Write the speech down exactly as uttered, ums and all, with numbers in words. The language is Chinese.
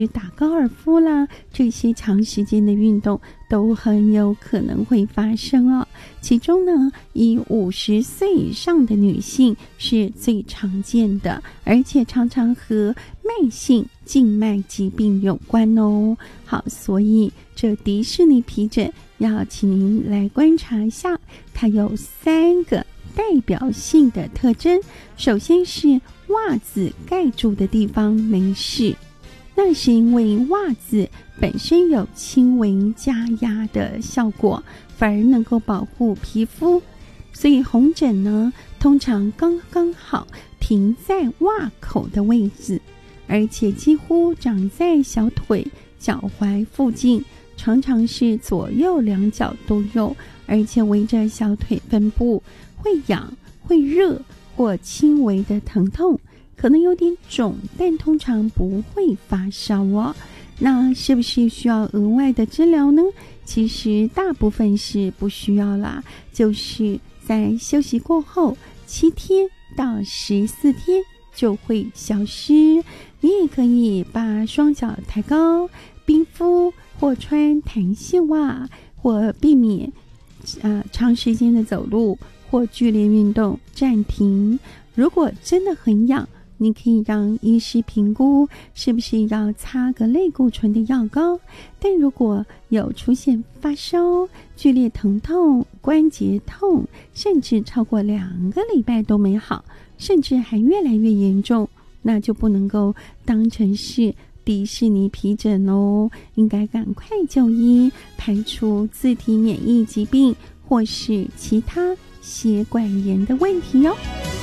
打高尔夫啦，这些长时间的运动都很有可能会发生哦。其中呢，以五十岁以上的女性是最常见的，而且常常和慢性静脉疾病有关哦。好，所以这迪士尼皮疹要请您来观察一下，它有三个代表性的特征。首先是袜子盖住的地方没事，那是因为袜子本身有轻微加压的效果，反而能够保护皮肤，所以红疹呢通常刚刚好停在袜口的位置，而且几乎长在小腿、脚踝附近，常常是左右两脚都有，而且围着小腿分布，会痒、会热或轻微的疼痛，可能有点肿，但通常不会发烧哦。那是不是需要额外的治疗呢？其实大部分是不需要啦，就是在休息过后七天到十四天就会消失。你也可以把双脚抬高，冰敷或穿弹性袜，或避免呃长时间的走路或剧烈运动暂停。如果真的很痒，你可以让医师评估是不是要擦个类固醇的药膏，但如果有出现发烧、剧烈疼痛、关节痛，甚至超过两个礼拜都没好，甚至还越来越严重，那就不能够当成是迪士尼皮疹哦，应该赶快就医，排除自体免疫疾病或是其他血管炎的问题哦。